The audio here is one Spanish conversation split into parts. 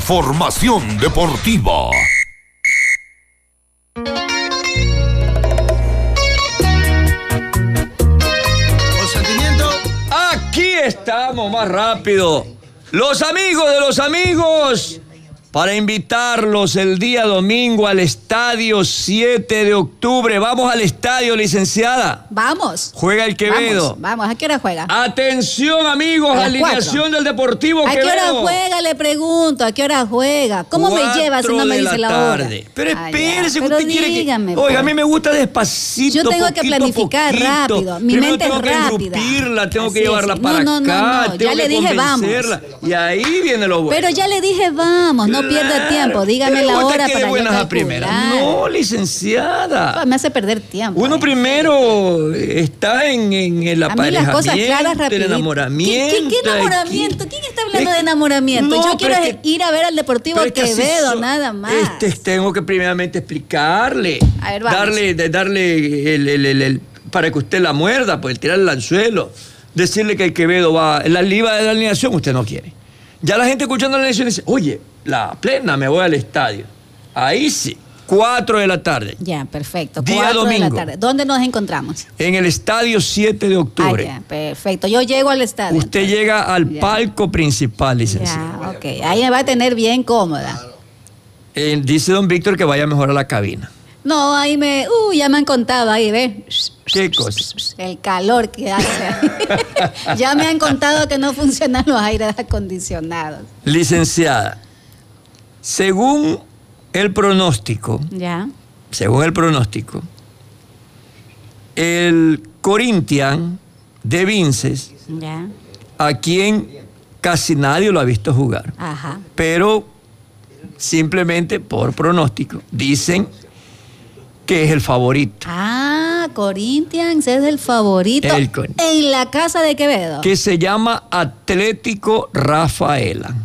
Información deportiva. Consentimiento. Aquí estamos más rápido. Los amigos de los amigos, para invitarlos el día domingo al Estadio 7 de octubre. Vamos al estadio, licenciada. Vamos. Juega el Quevedo. Vamos. ¿A qué hora juega? Atención, amigos, alineación del Deportivo ¿A Quevedo. qué hora juega? Le pregunto, ¿a qué hora juega? ¿Cómo me lleva si no me dice la hora? Pero espérese, pero usted quiere dígame, que... Oiga, a pues. mí me gusta despacito, Yo tengo que planificar rápido. Mi mente es rápida. Tengo que engrupirla, tengo Así que llevarla es. para No. acá, Ya le dije vamos. Y ahí viene lo bueno. Pero ya le dije vamos, no pierda tiempo. Dígame Pero la usted hora quiere para buenas yo a primera. calcular. No, licenciada. Me hace perder tiempo. Uno primero está en el A mí las cosas claras aparejamiento, el rapidito. enamoramiento. ¿Qué enamoramiento? ¿Quién está hablando de enamoramiento? No, Yo quiero pero es que- ir a ver al Deportivo Pero es que así Quevedo, nada más. Tengo que primeramente explicarle. A ver, vamos. Darle el para que usted la muerda, pues tirarle el anzuelo. Decirle que el Quevedo va, la liga de la alineación, usted no quiere. Ya la gente escuchando la alineación dice, oye, la plena, me voy al estadio. Ahí sí, 4 de la tarde. Ya, perfecto. Día 4 de domingo. la tarde. ¿Dónde nos encontramos? En el estadio 7 de octubre. Ya, perfecto. Yo llego al estadio. Usted entonces. llega al Ya. palco principal, licenciado. Ya, ok. Ahí me va a tener bien cómoda. Dice don Víctor que vaya mejor a la cabina. No, ahí ya me han contado, ahí, ¿ves? ¿Qué cosa? El calor que hace. Ya me han contado que no funcionan los aires acondicionados. Licenciada, según el pronóstico, Ya. el Corinthians de Vinces, Ya. a quien casi nadie lo ha visto jugar, Ajá. pero simplemente por pronóstico dicen que es el favorito, Ah, Corinthians es el favorito El Corinthians. en la casa de Quevedo. que se llama Atlético Rafaela.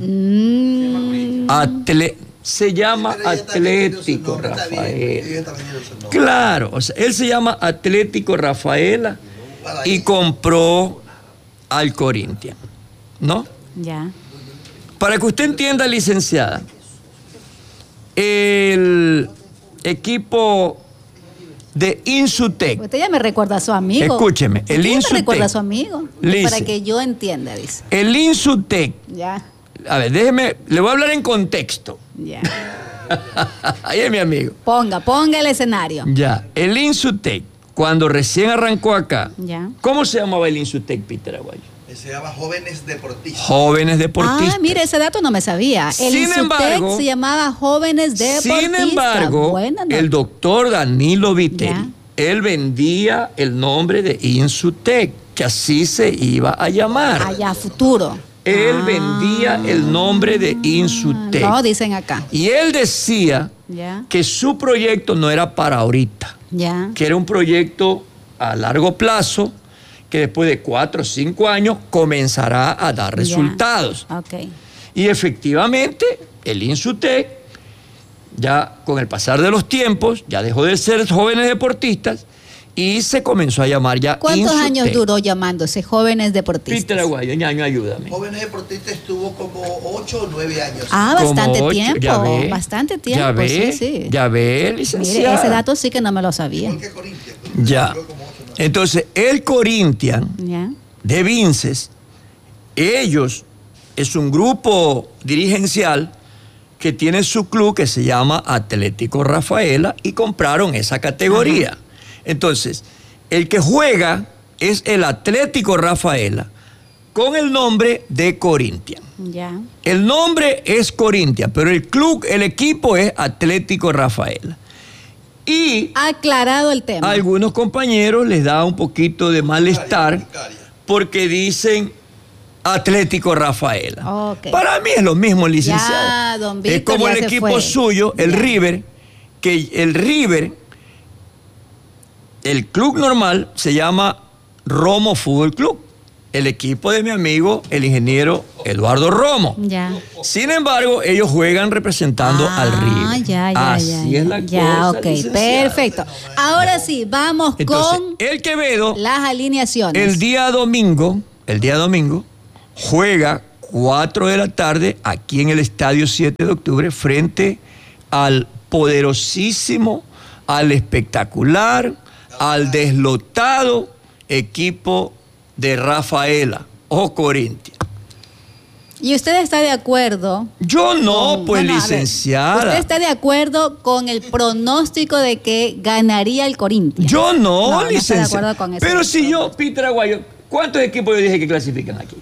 Se llama Atlético Rafaela. Claro, o sea, él se llama Atlético Rafaela y compró al Corinthians, ¿no? Ya. Para que usted entienda, licenciada, el equipo de Insutec, Usted ya me recuerda a su amigo. Escúcheme, el Usted ya me Insutec. recuerda a su amigo. Lice. Para que yo entienda, dice. el Insutec, Ya. a ver, déjeme, le voy a hablar en contexto. Ya. Ahí es mi amigo. Ponga el escenario. Ya, el Insutec, cuando recién arrancó acá, Ya. ¿cómo se llamaba el Insutec, Peter Aguayo? Se llama Jóvenes Deportistas. Jóvenes deportistas. Ah, mire, ese dato no me sabía. El Sin Insutec embargo- se llamaba Jóvenes Deportistas. Sin embargo, Buena nota. el doctor Danilo Viteri, Ya. él vendía el nombre de Insutec, que así se iba a llamar. Allá, futuro. Él vendía el nombre de Insutec. No, dicen acá. Y él decía Ya. que su proyecto no era para ahorita, Ya. que era un proyecto a largo plazo, que después de 4 o 5 años comenzará a dar resultados. Ok. Y efectivamente, el Insutec, ya con el pasar de los tiempos, ya dejó de ser Jóvenes Deportistas y se comenzó a llamar ya ¿Cuántos Insutec. años duró llamándose Jóvenes Deportistas? Peter Aguayo, ñaño, ayúdame. Jóvenes Deportistas estuvo como 8 o 9 años. Ah, Como bastante 8, tiempo. ya ve, Bastante tiempo. Ya ve, sí, sí. ya ve, Mire, licenciada. ese dato sí que no me lo sabía. Igual que Corinthians. Ya. Duró como 8 o 9. Entonces, el Corinthians Ya. de Vinces, ellos es un grupo dirigencial que tiene su club que se llama Atlético Rafaela y compraron esa categoría. Ajá. Entonces, el que juega es el Atlético Rafaela con el nombre de Corinthians. Ya. El nombre es Corinthians, pero el club, el equipo es Atlético Rafaela. Y Aclarado el tema. a algunos compañeros les da un poquito de malestar porque dicen Atlético Rafaela. Ok. Para mí es lo mismo, licenciado. Ya, don Víctor, es como ya el se equipo fue. suyo, el Ya. River, que el River, el club normal se llama Romo Fútbol Club. El equipo de mi amigo, el ingeniero Eduardo Romo. Ya. Sin embargo, ellos juegan representando al River. Ya, Así es la ya, cosa, ok, licenciada. perfecto. Ahora sí, vamos Entonces, con el Quevedo, las alineaciones. el día domingo, juega 4 de la tarde, aquí en el Estadio 7 de octubre, frente al poderosísimo, al espectacular, al deslotado equipo de Rafaela o Corintia. ¿Y usted está de acuerdo? Yo no, pues, a ver, licenciada. ¿usted está de acuerdo con el pronóstico de que ganaría el Corinthians? Yo no, está de licenciada. acuerdo con eso. Pero si yo, Peter Aguayo, ¿cuántos equipos yo dije que clasifican aquí?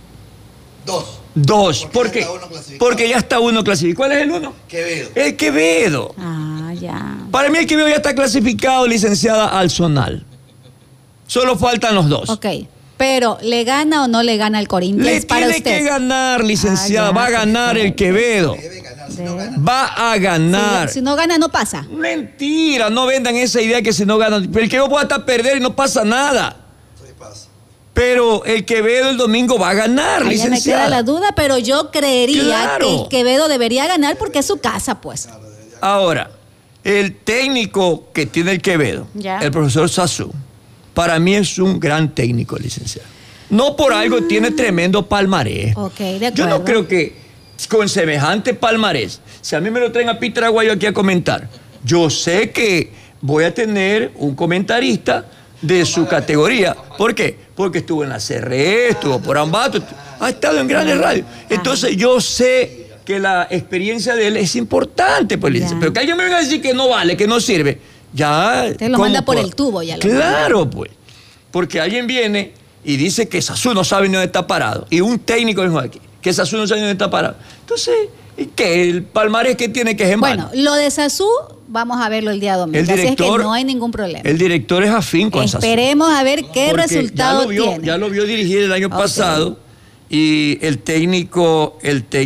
2. ¿Por qué? Porque ya está uno clasificado. ¿Cuál es el uno? Quevedo. El Quevedo. Ah, ya. Para mí el Quevedo ya está clasificado, licenciada, al zonal. Solo faltan los dos. Ok, pero ¿le gana o no le gana el Corinthians Le para tiene usted? que ganar, licenciada. Ah, ya, Va a ganar el Quevedo. Debe ganar, si no gana. Va a ganar. Si no gana, no pasa. Mentira, no vendan esa idea que si no ganan. El Quevedo puede hasta perder y no pasa nada. Sí pasa. Pero el Quevedo el domingo va a ganar, Ahí ya me licenciada. queda la duda, pero yo creería Claro. que el Quevedo debería ganar porque es su casa, pues. Ahora, el técnico que tiene el Quevedo, Ya. el profesor Sassou, para mí es un gran técnico, licenciado. No por algo tiene tremendo palmarés. Ok, de Yo no acuerdo. creo que con semejante palmarés, si a mí me lo traen a Peter Aguayo aquí a comentar, yo sé que voy a tener un comentarista de su categoría. ¿Por qué? Porque estuvo en la CRE, estuvo por Ambato, ha estado en grandes radios. Entonces yo sé que la experiencia de él es importante, pues, Ya. pero que alguien me venga a decir que no vale, que no sirve, ya... Te lo ¿cómo manda por puedo? el tubo, ya lo Claro, pues, porque alguien viene y dice que Sassou no sabe ni dónde está parado, y un técnico dijo aquí, que Sassou no sabe ni dónde está parado. Entonces, ¿qué? El palmarés que tiene que es en Bueno, vano. lo de Sassou, vamos a verlo el día domingo. El Así es que director- no hay ningún problema. El director es afín con Sassou. Esperemos a ver qué Porque resultado tiene. Ya lo vio dirigir el año Ok. pasado y el técnico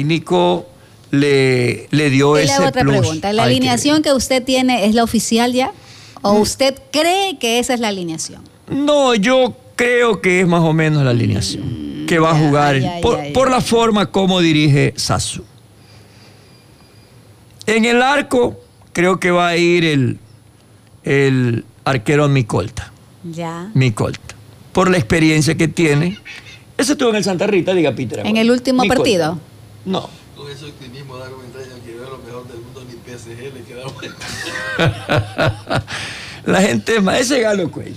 le dio Y le ese hago otra plus pregunta. ¿La al alineación que usted tiene es la oficial ya? ¿O usted cree que esa es la alineación? Quevedo. No, yo creo que es más o menos la alineación que va a ya, jugar ya, por ya. la forma como dirige Sassou. En el arco creo que va a ir el arquero Micolta. Ya. Micolta. Por la experiencia que tiene. Ese estuvo en el Santa Rita, diga Peter. ¿En el último Micolta. partido? No. Con ese optimismo de argumentar que veo lo mejor del mundo, ni PSG le queda bueno. La gente más, ese Galo Cuello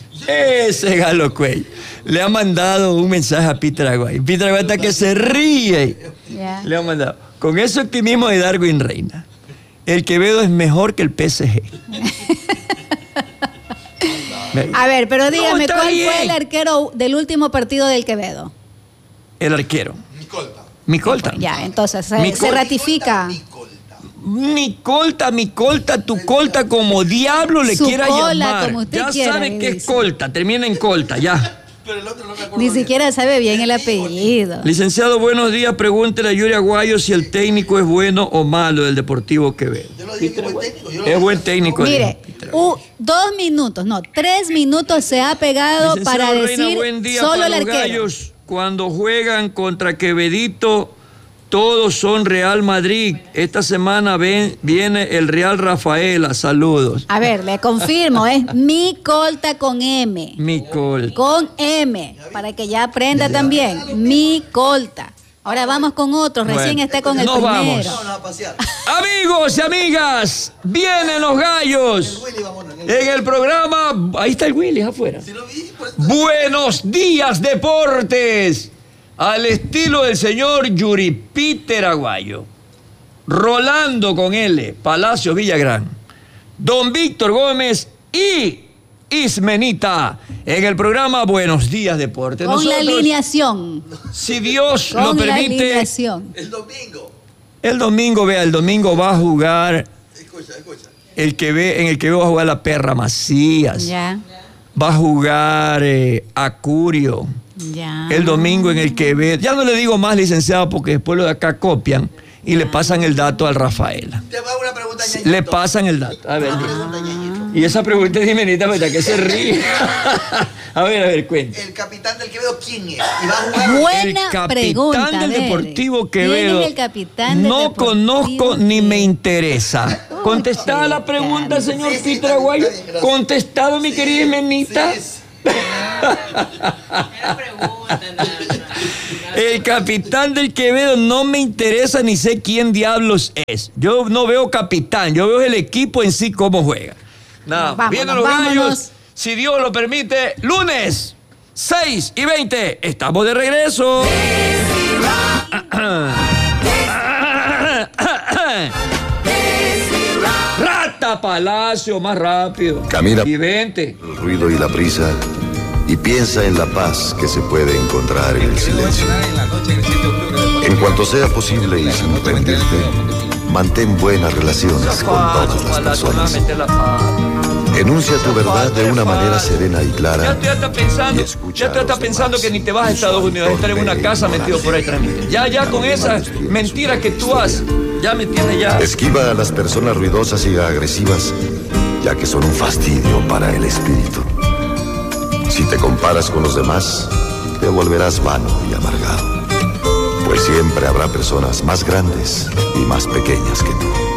le ha mandado un mensaje a Peter Aguayo. Peter Aguayo está que se ríe. Ya. Le ha mandado, con ese optimismo de Darwin Reina, el Quevedo es mejor que el PSG. A ver, pero dígame, está ¿cuál bien. fue el arquero del último partido del Quevedo? El arquero, Micolta. Micolta. Ya, entonces se Micolta. ratifica. Micolta. Tu colta como diablo le Su quiera cola, llamar. como usted Ya quiera, saben que es dice. colta, termina en colta, ya. Pero el otro no me acuerdo. Ni bien. siquiera sabe bien el apellido. Licenciado, buenos días. Pregúntele a Yuri Aguayo si el técnico es bueno o malo del Deportivo Quevedo. Yo lo dije que buen técnico. yo lo Es dije. buen técnico. Mire, dijo Peter. 2 minutos, no, 3 minutos se ha pegado Licenciado para Reina, decir buen día solo para el los arquero. gallos. Cuando juegan contra Quevedito, todos son Real Madrid. Esta semana viene el Real Rafaela. Saludos. A ver, le confirmo, es Micolta con M. Micol. Con M, para que ya aprenda también. Micolta. Ahora vamos con otros, recién Bueno, está con el nos primero. vamos. Vámonos a pasear. Amigos y amigas, vienen los gallos. Willy, vámonos. En el programa, ahí está el Willy afuera. Si lo vi, pues, Buenos días, deportes. Al estilo del señor Yuri Peter Aguayo. Rolando con L, Palacio Villagrán. Don Víctor Gómez y Ismenita. En el programa Buenos días, deportes. Con la Nosotros, alineación. si Dios lo Con la permite, alineación. el domingo. el domingo va a jugar Escucha. en el que va a jugar la Perra Macías. Ya, Va a jugar Acurio. ya. El domingo en el que ve. Ya no le digo más, licenciado, porque después lo de acá copian y le pasan el dato al Rafaela. Te hago una pregunta, Ñañito. Le pasan el dato. A ver, Una dime. pregunta, Ñañito. Y esa pregunta es dimenita, ¿verdad? Que se ríe. a ver, cuente. El capitán del Quevedo, ¿quién es? Y va a jugar. Buena El capitán pregunta. del a ver. Deportivo ¿Quién Quevedo. es el capitán del No Deportivo conozco ni me Quevedo? interesa. Contestada la pregunta, señor Sí, sí, Peter está bien, Aguayo. está bien, gracias. Contestado, mi querida Ismenita. Sí, Era pregunta, nada. El capitán del Quevedo no me interesa ni sé quién diablos es. Yo no veo capitán, yo veo el equipo en sí cómo juega. Nada, Vámonos, vienen los vámonos. gallos, si Dios lo permite, lunes 6:20. Estamos de regreso. Rata Palacio, más rápido. Camina. Y vente. El ruido y la prisa, y piensa en la paz que se puede encontrar en el silencio. En cuanto sea posible y sin rendirte, mantén buenas relaciones con todas las personas. Enuncia tu verdad de una manera serena y clara. Ya tú estás pensando, y escucha ya tú a estás los pensando demás. que ni te vas a Estados Unidos, a estar en una casa metido por ahí transmitiendo. Ya con esas mentiras que tú haces, ya me entiendes ya. Esquiva a las personas ruidosas y agresivas, ya que son un fastidio para el espíritu. Si te comparas con los demás, te volverás vano y amargado, pues siempre habrá personas más grandes y más pequeñas que tú.